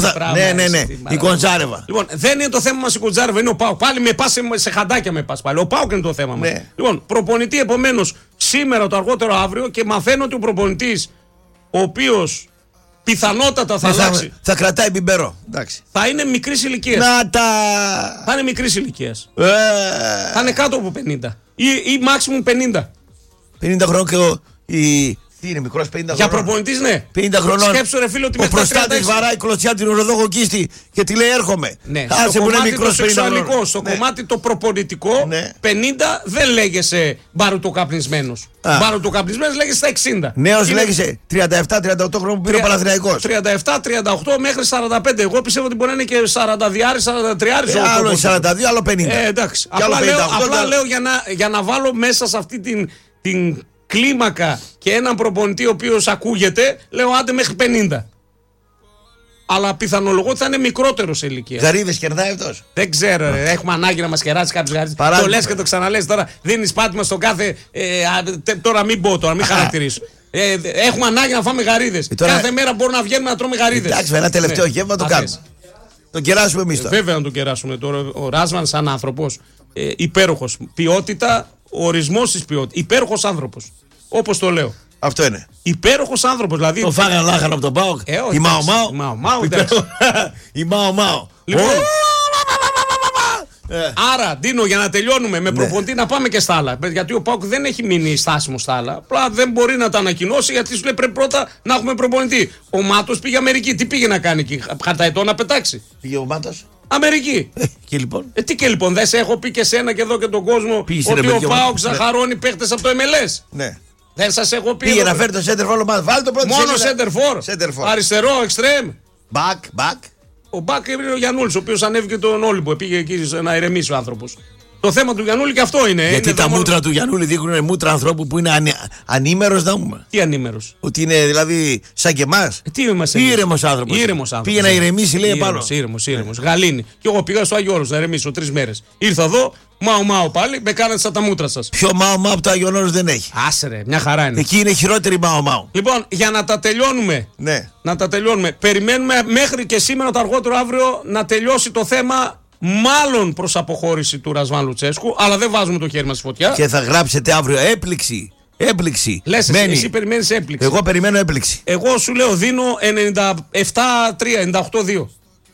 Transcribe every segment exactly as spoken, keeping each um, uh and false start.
θα... Ναι, ναι, ναι. Η Κοντζάρεβα. Λοιπόν, δεν είναι το θέμα μας η Κοντζάρεβα, είναι ο ΠΑΟΚ. Πάλι με πας σε χαντάκια με πας πάλι. Ο ΠΑΟΚ είναι το θέμα μας. Ναι. Λοιπόν, προπονητή επομένως σήμερα το αργότερο αύριο και μαθαίνω ότι ο προπονητής ο οποίος πιθανότατα θα, θα αλλάξει. Θα κρατάει μπιμπερό. Εντάξει. Θα είναι μικρής ηλικίας. Να τα. Θα είναι μικρής ηλικίας. Ε... Θα είναι κάτω από πενήντα. Ή, ή maximum πενήντα. πενήντα χρόνων και ο. Η... Τι είναι, μικρός πενήντα Για χρονών. προπονητής, ναι. πενήντα χρονών. Σκέψου, ρε φίλε, ότι ο μετά προστάτης βαράει κλωτσιά την οροδόγο κίστη και τη λέει έρχομαι. Ναι, Άσε στο κομμάτι το σεξουαλικό, στο ναι. κομμάτι το προπονητικό, ναι. πενήντα δεν λέγεσαι μπαρουτοκαπνισμένος. Μπαρουτοκαπνισμένος λέγεσαι στα εξήντα. Νέος είναι... λέγεσαι τριάντα επτά τριάντα οκτώ χρόνων που πήρε ο Παναθηναϊκός. τριάντα επτά τριάντα οκτώ μέχρι σαράντα πέντε. Εγώ πιστεύω ότι μπορεί να είναι και σαράντα δύο σαράντα τρία. Ε, άλλο σαράντα δύο, άλλο πενήντα. Ε, εντάξει. Απλά λέω, απλά λέω για, να, για να βάλω μέσα σε αυτή την, την κλίμακα και έναν προπονητή ο οποίος ακούγεται, λέω άντε μέχρι πενήντα. Αλλά πιθανολογώ ότι θα είναι μικρότερο σε ηλικία. Γαρίδες κερδάει αυτός. Δεν ξέρω, ρε. Έχουμε ανάγκη να μας κεράσει κάποιος γαρίδες. Το λες και το ξαναλες τώρα. Δίνεις πάτημα στον κάθε. Ε, τώρα μην πω τώρα, μην χαρακτηρίσω. Ε, έχουμε ανάγκη να φάμε γαρίδες. Τώρα... Κάθε μέρα μπορούμε να βγαίνουμε να τρώμε γαρίδες. Εντάξει, ένα τελευταίο ναι. γεύμα το κάνουμε. Τον κεράσουμε εμείς τώρα. Ε, βέβαια να τον κεράσουμε τώρα. Ο Ράσβαν, σαν άνθρωπος, ε, υπέροχος. Ποιότητα, ορισμός της ποιότητας. Υπέροχος άνθρωπος. Όπως το λέω. Αυτό είναι. Υπέροχος άνθρωπος. Δηλαδή... Το φάγανε λάχανο από τον ΠΑΟΚ. Ε, η Μάο Μάο. Η Μάο Μάο. Λοιπόν. Άρα, Ντίνο, για να τελειώνουμε με προπονητή, να πάμε και στα άλλα. Γιατί ο ΠΑΟΚ δεν έχει μείνει στάσιμο στα άλλα. Απλά δεν μπορεί να τα ανακοινώσει γιατί σου λέει πρέπει πρώτα να έχουμε προπονητή. Ο Μάτος πήγε Αμερική. Τι πήγε να κάνει εκεί, χαρταετό να πετάξει. Πήγε ο Μάτος. Αμερική. Ε, και λοιπόν. Ε, τι και λοιπόν, δεν σε έχω πει και σένα και εδώ και τον κόσμο πήγε ότι ο ΠΑΟΚ ζαχαρώνει παίχτες από το εμ ελ ες. Ναι. Δεν σας έχω πει. Πήγε να φέρει το center for. Βάλει το πρώτο. Μόνο center for. Αριστερό, extreme. Back, back. Ο Μπακ είναι ο Γιαννούλης, ο οποίος ανέβηκε τον Όλυμπο. Πήγε εκεί να ηρεμήσει ο άνθρωπος. Το θέμα του Γιαννούλη και αυτό είναι. Γιατί είναι τα μόνο... μούτρα του Γιαννούλη δείχνουν μούτρα ανθρώπου που είναι ανή... ανήμερος να πούμε. Τι ανήμερος. Ότι είναι δηλαδή σαν και εμάς. Ε, τι είμαστε. Ήρεμος άνθρωπος. Ήρεμος άνθρωπος. Πήγε να ηρεμήσει, λέει πάνω. Ήρεμος, ήρεμος. Γαλήνη. Και εγώ πήγα στο Άγιο Όρος να ηρεμήσω τρεις μέρες. Ήρθα εδώ, μάω μάω πάλι, με κάνατε σαν τα μούτρα σας. Πιο μάω μάω από το Άγιο Όρος δεν έχει. Άσε ρε, μια χαρά είναι. Εκεί είναι χειρότερη μάω μάω. Λοιπόν, για να τα τελειώνουμε. Ναι. Να τα τελειώνουμε. Περιμένουμε μέχρι και σήμερα το αργότερο αύριο να τελειώσει το θέμα. Μάλλον προς αποχώρηση του Ρασβάν Λουτσέσκου, αλλά δεν βάζουμε το χέρι μας στη φωτιά. Και θα γράψετε αύριο έπληξη. Έπληξη. Λες εσύ, εσύ περιμένεις έπληξη. Εγώ περιμένω έπληξη. Εγώ σου λέω δίνω ενενήντα επτά τρία, ενενήντα οκτώ δύο.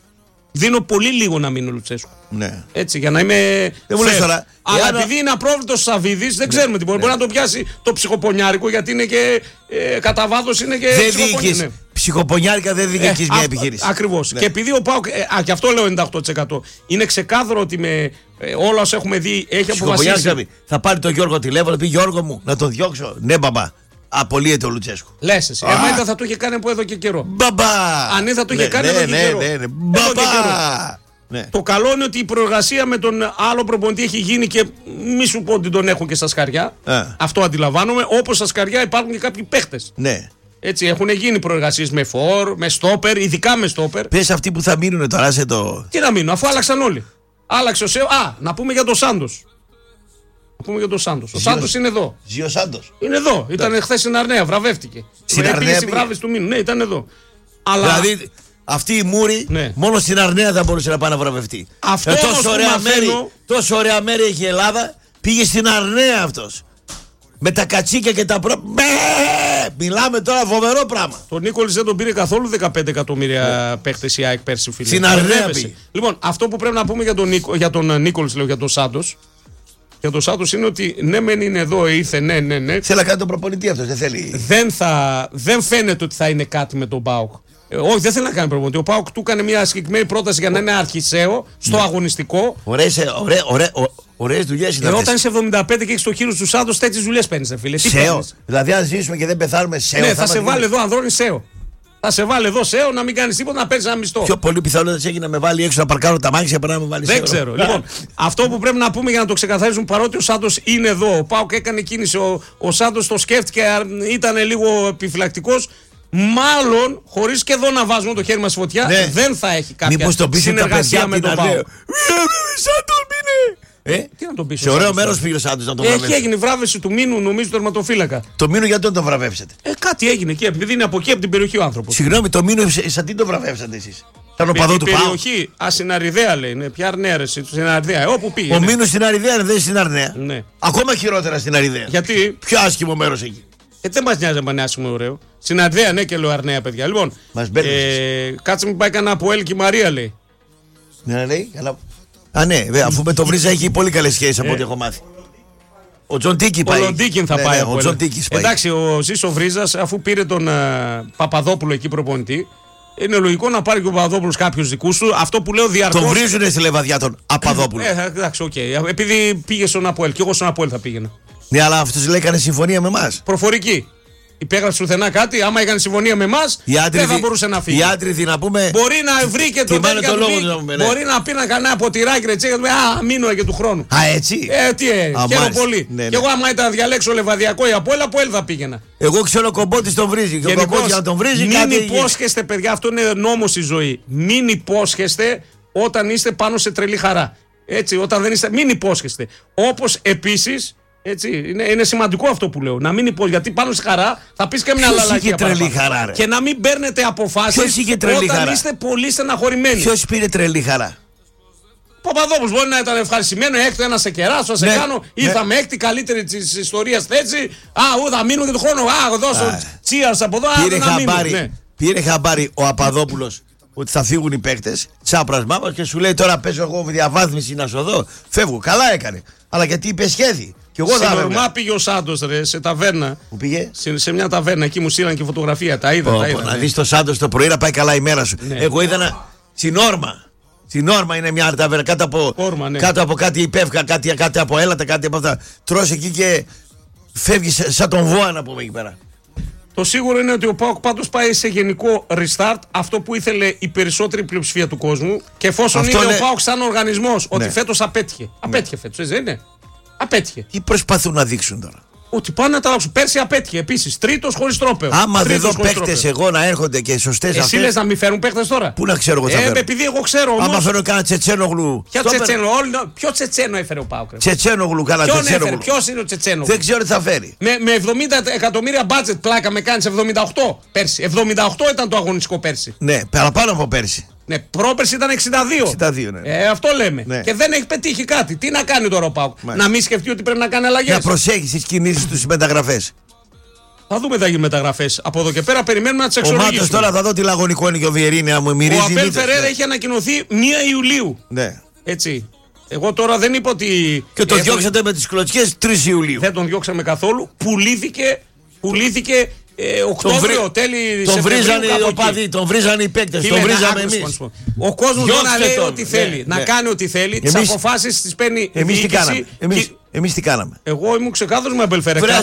Δίνω πολύ λίγο να μείνει ο Λουτσέσκου. Ναι. Έτσι, για να είμαι. Δεν μου λες τώρα. Αλλά εάν... επειδή είναι απρόβλητος ο Σαββίδης, δεν ναι. ξέρουμε τι μπορεί. Ναι. Μπορεί να το πιάσει το ψυχοπονιάρικο, γιατί είναι και. Ε, κατά βάθος είναι και. Δεν ψυχοπονιάρικα δεν διοικείς ε, μια επιχείρηση. Ακριβώς. Ναι. Και επειδή ο ΠΑΟΚ. Ε, α, και αυτό λέω ενενήντα οκτώ τοις εκατό. Είναι ξεκάθαρο ότι με ε, όλα όσα έχουμε δει έχει αποφασίσει. Θα πάρει τον Γιώργο τηλέφωνο, πει Γιώργο μου να τον διώξω. Ναι, μπαμπά. Απολύεται ο Λουτσέσκου. Λες εσύ. Εμά ήταν θα το είχε κάνει από εδώ και καιρό. Μπαμπά. Αν δεν θα το είχε ναι, κάνει ναι, εδώ και ναι, καιρό. Ναι, ναι, ναι. Μπαμπά. Ναι. Το καλό είναι ότι η προεργασία με τον άλλο προπονητή έχει γίνει και μη σου πω ότι τον έχω και στα σκαριά. Α. Αυτό αντιλαμβάνομαι. Όπως στα σκαριά υπάρχουν και κάποιοι παίχτες. Ναι. Έτσι έχουν γίνει προεργασίες με φορ, με στόπερ, ειδικά με στόπερ. Πες αυτοί που θα μείνουν τώρα σε το. Τι να μείνουν, αφού άλλαξαν όλοι. Άλλαξε ο Σέο. Α, να πούμε για τον Σάντος. Να πούμε για τον Σάντος. Ο Σάντος είναι εδώ. Ζει ο Σάντος. Είναι εδώ. Ήταν χθες στην Αρνέα, βραβεύτηκε. Στην Αρνέα. Στην βράβευση του μήνου. Ναι, ήταν εδώ. Αλλά... Δηλαδή αυτή η Μούρη ναι. μόνο στην Αρνέα θα μπορούσε να πάει να βραβευτεί. Αυτό ε, τόσο, ωραία μαθαίνω... μέρη, τόσο ωραία μέρη έχει η Ελλάδα. Πήγε στην Αρνέα αυτός. Με τα κατσίκια και τα προ... Μπε! Μιλάμε τώρα φοβερό πράγμα. Τον Νίκολης δεν τον πήρε καθόλου δεκαπέντε εκατομμύρια yeah. παίχτες η ΑΕΚ πέρσι, φίλε. Στην Αρνέα πήγε. Λοιπόν, αυτό που πρέπει να πούμε για τον, Νίκο, για τον Νίκολης, λέω, για τον Σάντος. Για τον Σάντος είναι ότι ναι, μεν είναι εδώ, ήρθε, ναι, ναι, ναι. Θέλει να κάνει τον προπονητή αυτός, δεν θέλει. Δεν, θα, δεν φαίνεται ότι θα είναι κάτι με τον ΠΑΟΚ. Ε, όχι, δεν θέλει να κάνει προπονητή. Ο ΠΑΟΚ του έκανε μια συγκεκριμένη πρόταση για να είναι αρχισαίο στο ναι. αγωνιστικό. Ωραίες, ωραί, ωραί, ωραίες δουλειές είναι. Ε, όταν είσαι εβδομήντα πέντε και έχεις το χείρο του Σάντος, τέτοιες δουλειές παίρνεις, φίλε. Σέο. Δηλαδή, αν ζήσουμε και δεν πεθάνουμε, σέο. Ναι, θα, θα σε βάλει εδώ, Ανδρώνη, σέο. Θα σε βάλει εδώ σέο, να μην κάνεις τίποτα, να παίρνεις ένα μισθό. Πιο πολύ πιθανότητα έχει να με βάλει έξω να παρκάρω τα μάξια παρά να με βάλει σέο. Δεν ξέρω. Λοιπόν, αυτό που πρέπει να πούμε για να το ξεκαθαρίσουμε, παρότι ο Σάντος είναι εδώ, ο ΠΑΟΚ έκανε κίνηση, ο, ο Σάντος το σκέφτηκε, ήταν λίγο επιφυλακτικός. Μάλλον, χωρίς και εδώ να βάζουμε το χέρι μας στη φωτιά, ναι. δεν θα έχει κάποια συνεργασία με τον ΠΑΟΚ. Ε? Τι να τον πει. Σε ωραίο μέρος πήγε ο Σάντος να τον βραβεύσει. Έχει έγινε η βράβευση του Μήνου, νομίζω, τερματοφύλακα. Το Μήνου γιατί δεν τον βραβεύσετε. Ε, κάτι έγινε εκεί, επειδή είναι από εκεί, από την περιοχή ο άνθρωπος. Συγγνώμη, το Μήνου, σαν τι τον βραβεύσατε εσείς. Ήταν ο παδό του Πάου. Περιοχή, α, στην Αριδαία λέει. Ναι, ποια Αρναία, ρε, στην Αριδαία, όπου πήγε. Ο ναι. Μήνος στην Αριδαία, δεν στην Αρναία. Ναι. Ακόμα χειρότερα στην Αριδαία. Γιατί. Πιο άσχημο μέρος εκεί. Ε, δεν μας νοιάζει να είναι άσχημο ωραίο. Στην Αρδαία, ναι, και λέω Αρναία, παιδιά. Λοιπόν, Μας ε, κάτσε μην πάει κανένα από Ελ και η Μαρία, λέει. Ναι, λέει. Αλλά... Α, ναι, βέβαια, αφού με τον Βρίζα έχει πολύ καλές σχέσεις από ε. ό,τι έχω μάθει. Ο Τζον Τίκη πάει. Ο Λοντίκιν θα ναι, πάει. Ναι, από ο Τζον Τίκης πάει. Εντάξει, ο Ζήσο Βρίζας, αφού πήρε τον uh, Παπαδόπουλο εκεί προπονητή, είναι λογικό να πάρει και ο Παπαδόπουλος κάποιους δικούς του. Αυτό που λέω διαρκώς. Τον βρίζουνε στη λεβαδιά τον Απαδόπουλο. Ε, εντάξει, οκ. Okay. Επειδή πήγε στον Αποέλ, και εγώ στον Αποέλ θα πήγαινα. Ναι, αλλά αυτός λέει έκανε συμφωνία με εμάς. Προφορική. Υπέγραψε πουθενά κάτι, άμα έκανε συμφωνία με εμάς, δεν θα μπορούσε να φύγει. Οι άντριδοι να πούμε. Μπορεί να βρει και τον τέτοιο το λόγο να πούμε, ναι. Μπορεί να πει να κάνει ένα ποτηράκι ρε τσέκα. Α, μείνω και του χρόνου. Α, έτσι. Ε, τι ε, Α, χαίρομαι πολύ. Ναι, ναι. Και εγώ, άμα ήταν να διαλέξω Λεβαδιακό ή Αποέλ, Αποέλ θα πήγαινα. Εγώ ξέρω κομπότης τον βρίζει. Και ο κομπότης να τον βρίζει. Μην κάτι υπόσχεστε, παιδιά, αυτό είναι νόμος στη ζωή. Μην υπόσχεστε όταν είστε πάνω σε τρελή χαρά. Έτσι, όταν δεν είστε. Μην υπόσχεστε. Όπως επίσης. Έτσι, είναι, είναι σημαντικό αυτό που λέω. Να μην υπό, γιατί πάνω στη χαρά θα πει και μια λαλακία. Ποιος είχε τρελή χαρά, ρε? Και να μην παίρνετε αποφάσεις όταν χαρά? είστε πολύ στεναχωρημένοι. Ποιος πήρε τρελή χαρά? Παπαδόπουλος μπορεί να ήταν ευχαριστημένο, έκτο ένα σε κεράσω, σε ναι, κάνω. Ναι. Ήρθαμε έκτη καλύτερη τη ιστορία θέση. Α, ού, θα μείνω και του χρόνου. Α, δώσω τσίαρ από εδώ. Πήρε, α, χαμπάρι, ναι. πήρε χαμπάρι ο Απαδόπουλος ότι θα φύγουν οι παίκτες. Τσάπρασμά μας και σου λέει τώρα παίζω εγώ διαβάθμιση να σου δω. Φεύγω. Καλά έκανε. Αλλά γιατί υπεσχέθη. Και εγώ σε θα Ορμά πήγε ο Σάντος ρε, σε ταβέρνα. Πού πήγε? Σε, σε μια ταβέρνα, εκεί μου στείλαν και φωτογραφία. Τα είδα. Oh, τα είδα να ναι. δεις το Σάντος το πρωί να πάει καλά η μέρα σου. Ναι. Εγώ είδα να. Στην Όρμα. Στην Όρμα είναι μια ταβέρνα κάτω από, Όρμα, ναι. κάτω από κάτι υπεύκα, κάτι, κάτι από έλατα, κάτι από αυτά. Τρως εκεί και φεύγει σαν τον Βόα να πούμε εκεί πέρα. Το σίγουρο είναι ότι ο ΠΑΟΚ πάντως πάει σε γενικό restart, αυτό που ήθελε η περισσότερη πλειοψηφία του κόσμου. Και εφόσον αυτό είναι είναι... ο ΠΑΟΚ σαν οργανισμός ότι ναι. φέτος απέτυχε. Απέτυχε φέτος, έτσι δεν είναι? Απέτυχε. Τι προσπαθούν να δείξουν τώρα? Ότι πάνε να τα αλλάξουν. Πέρσι απέτυχε επίσης. Τρίτος χωρίς τρόπαιο. Άμα δεν δω παίκτες εγώ να έρχονται και σωστές αυτές. Εσύ λες να μην φέρουν παίκτες τώρα? Πού να ξέρω εγώ θα ε, φέρω? επειδή εγώ ξέρω όμως. Άμα φέρω κάνα Τσετσένογλου. Ποιο Τσετσένο, ποιο Τσετσένο έφερε ο ΠΑΟΚ? Τσετσένογλου, κάνα Τσετσένογλου. Ποιος είναι ο Τσετσένογλου? Δεν ξέρω τι θα φέρει. Με, με εβδομήντα εκατομμύρια μπάτζετ πλάκα με κάνεις εβδομήντα οκτώ πέρσι. εβδομήντα οκτώ ήταν το αγωνιστικό πέρσι. Ναι, παραπάνω από πέρσι. Ναι, πρόπερσι ήταν εξήντα δύο. εξήντα δύο ναι. Ε, αυτό λέμε. Ναι. Και δεν έχει πετύχει κάτι. Τι να κάνει τώρα ο ΠΑΟΚ? Να μην σκεφτεί ότι πρέπει να κάνει αλλαγές? Να προσέχει τις κινήσεις του στις μεταγραφές. Θα δούμε τα μεταγραφές. Από εδώ και πέρα περιμένουμε να τις Ο εξολογήσουμε. Μάτος τώρα θα δω τι λαγωνικό είναι και ο Βιερίνη να μου μυρίζει. Ο Αμπέλ Φεραίρα έχει ανακοινωθεί πρώτη Ιουλίου. Ναι. Έτσι. Εγώ τώρα δεν είπα ότι. Και τον έχω... διώξατε με τις κλωτσιές τρεις Ιουλίου. Δεν τον διώξαμε καθόλου. Πουλήθηκε. Πουλήθηκε ε, Οκτώβριο, βρι... τέλη τον βρίζανε οι οπαδοί, τον βρίζανε οι παίκτες, τον βρίζαμε εμείς. Ο κόσμος μπορεί να λέει ό,τι θέλει, ναι, να ναι. κάνει ό,τι θέλει, τις αποφάσεις τις παίρνει εμείς η διοίκηση. Εμείς, και... εμείς τι κάναμε? Εγώ ήμουν ξεκάθαρος με Αμπέλ Φεραίρα.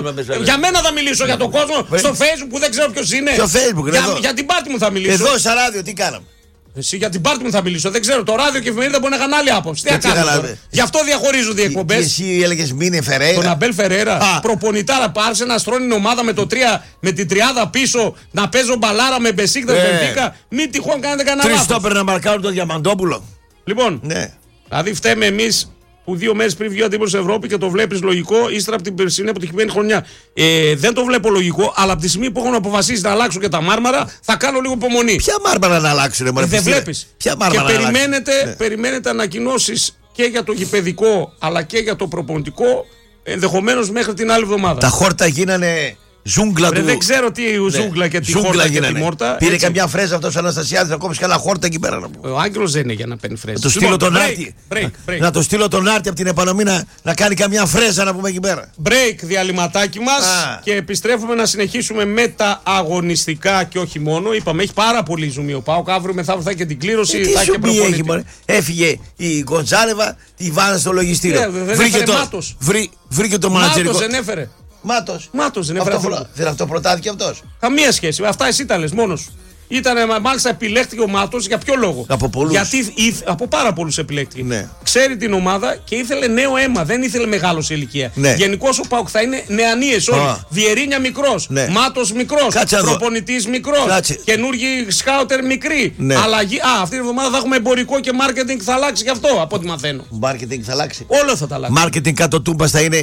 Για μένα θα μιλήσω, για τον κόσμο στο Facebook που δεν ξέρω ποιος είναι. Στο Facebook, για, για την πάρτι μου θα μιλήσω. Εδώ στα ράδιο τι κάναμε? Εσύ για την πάρτι μου θα μιλήσω. Δεν ξέρω. Το ράδιο και η εφημερίδα μπορεί να είχαν άλλη άποψη. Τι έκανε. Γι' αυτό διαχωρίζονται οι εκπομπές. Εσύ έλεγες μήνε Φεραίρα. Τον Αμπέλ Φεραίρα. Προπονητάρα πάρσε να στρώνει την ομάδα με το τρία με την τριάδα πίσω. Να παίζω μπαλάρα με Μπεσίκτα Βενφίκα. Μην τυχόν κάνετε κανένα λάθος. Τρεις στόπερ να μαρκάρουν τον Διαμαντόπουλο. Λοιπόν. Ναι. Δηλαδή φταίμε εμείς που δύο μέρες πριν βγει ο αντίπαλος στην Ευρώπη και το βλέπεις λογικό, ύστερα από την περσινή αποτυχημένη χρονιά. Ε, δεν το βλέπω λογικό, αλλά από τη στιγμή που έχουν αποφασίσει να αλλάξουν και τα μάρμαρα, θα κάνω λίγο υπομονή. Ποια μάρμαρα να αλλάξουν, μωρέ? Δεν βλέπεις. Ποια μάρμαρα και να περιμένετε, αλλάξουν. περιμένετε ανακοινώσεις και για το γηπεδικό αλλά και για το προπονητικό, ενδεχομένως μέχρι την άλλη εβδομάδα. Τα χόρτα γίνανε. Ζούγκλα του. Δεν ξέρω τι ναι. ζούγκλα και τι χόρτα και τη μόρτα. Πήρε έτσι. Καμιά φρέζα αυτός ο Αναστασιάδης να κόψει καλά χόρτα εκεί πέρα. Ο Άγγελος δεν είναι για να παίρνει φρέζα. Να το στείλω τον Άρτη. Να το στείλω τον Άρτη από την επανομή να, να κάνει καμιά φρέζα να πούμε εκεί πέρα. Break, διαλυματάκι μας Α. και επιστρέφουμε να συνεχίσουμε με τα αγωνιστικά και όχι μόνο. Είπαμε έχει πάρα πολύ ζουμί ο ΠΑΟΚ. Αύριο μεθαύριο θα έχει και την κλήρωση. Ε, θα έχει και προπονητή. Έφυγε η Γκοντζάλεβα, τη βάλανε στο λογιστήριο. Ε, βρήκε, το, βρή, βρήκε το μανατζερικό. Μάτος δεν έφερε. Μάτος. Μάτος δεν έφερε. Αυτό, αυτό. Δεν αυτό προτάθηκε αυτός. Καμία σχέση. Αυτά εσύ τα λες μόνος σου. Ήτανε, μάλιστα επιλέχθηκε ο Μάτος για ποιο λόγο? Από πολλούς. Γιατί ήθ, από πάρα πολλούς επιλέχθηκε. Ναι. Ξέρει την ομάδα και ήθελε νέο αίμα. Δεν ήθελε μεγάλο σε ηλικία. Ναι. Γενικώς ο ΠΑΟΚ θα είναι νεανίες όλοι. Α. Βιερίνια μικρός. Ναι. Μάτος μικρός. Προπονητής μικρός. Καινούργιοι σκάουτερ μικροί. Ναι. Αλλαγή. Α, αυτή την εβδομάδα θα έχουμε εμπορικό και μάρκετινγκ θα αλλάξει γι' αυτό από ό,τι μαθαίνω. Μάρκετινγκ θα αλλάξει. Όλο θα τα αλλάξει. Μάρκετινγκ κάτω τούμπας θα είναι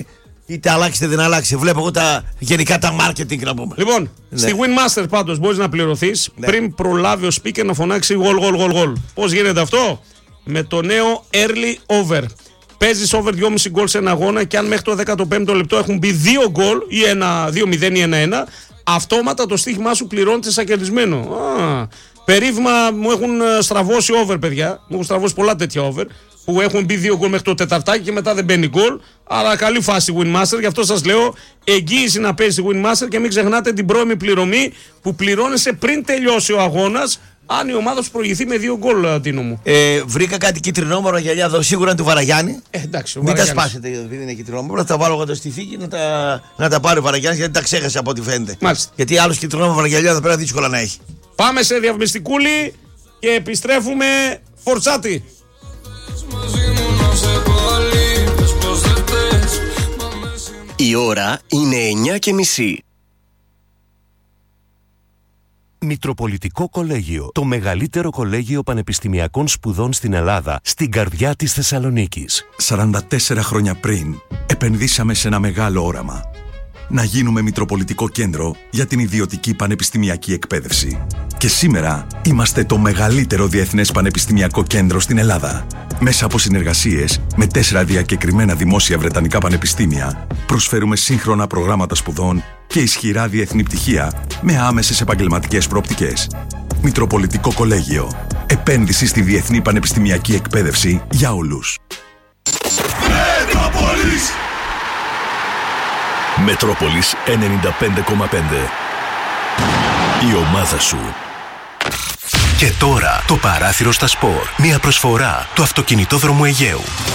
είτε αλλάξει είτε δεν αλλάξει. Βλέπω εγώ τα, γενικά τα marketing να πούμε. Λοιπόν, ναι. Στη Winmaster πάντως μπορείς να πληρωθείς ναι. πριν προλάβει ο speaker να φωνάξει γολ, γολ, γολ, γολ. Πώς γίνεται αυτό? Με το νέο early over. Παίζεις over δυόμισι γκολ σε ένα αγώνα και αν μέχρι το δέκατο πέμπτο λεπτό έχουν μπει δύο γκολ ή δύο μηδέν ή ένα ένα, αυτόματα το στοίχημά σου πληρώνεται σαν κερδισμένο. Α, περίφημα μου έχουν στραβώσει over, παιδιά. Μου έχουν στραβώσει πολλά τέτοια over που έχουν μπει δύο γκολ μέχρι το τεταρτάκι και μετά δεν μπαίνει γκολ. Αλλά καλή φάση Winmaster, γι' αυτό σας λέω εγγύηση να παίζει Winmaster και μην ξεχνάτε την πρώιμη πληρωμή που πληρώνεσαι πριν τελειώσει ο αγώνας. Αν η ομάδα σου προηγηθεί με δύο γκολ, Τίνο μου. Ε, βρήκα κάτι κίτρινόμαυρο γυαλιά εδώ, σίγουρα είναι του Βαραγιάννη. Ε, εντάξει, μην τα σπάσετε, επειδή είναι κίτρινόμαυρο. Θα τα βάλω εγώ στη θήκη να τα, να τα πάρει ο Βαραγιάννης, γιατί τα ξέχασε από ό,τι φαίνεται. Μάλιστα. Γιατί άλλο κίτρινόμαυρο γυαλιά θα πρέπει δύσκολα να έχει. Πάμε σε διαφημιστικούλη και επιστρέφουμε φορτσάτη. Η ώρα είναι εννιά και μισή. Μητροπολιτικό Κολέγιο, το μεγαλύτερο κολέγιο πανεπιστημιακών σπουδών στην Ελλάδα, στην καρδιά της Θεσσαλονίκης. σαράντα τέσσερα χρόνια πριν, επενδύσαμε σε ένα μεγάλο όραμα. Να γίνουμε Μητροπολιτικό Κέντρο για την ιδιωτική πανεπιστημιακή εκπαίδευση. Και σήμερα είμαστε το μεγαλύτερο διεθνές πανεπιστημιακό κέντρο στην Ελλάδα. Μέσα από συνεργασίες με τέσσερα διακεκριμένα δημόσια βρετανικά πανεπιστήμια, προσφέρουμε σύγχρονα προγράμματα σπουδών και ισχυρά διεθνή πτυχία με άμεσες επαγγελματικές προοπτικές. Μητροπολιτικό Κολέγιο. Επένδυση στη διεθνή πανεπιστημιακή εκπαίδευση για όλους. Μετρόπολης! Μετρόπολης ενενήντα πέντε κόμμα πέντε. Η ομάδα σου. Και τώρα το παράθυρο στα σπορ. Μια προσφορά του Αυτοκινητόδρομου Αιγαίου.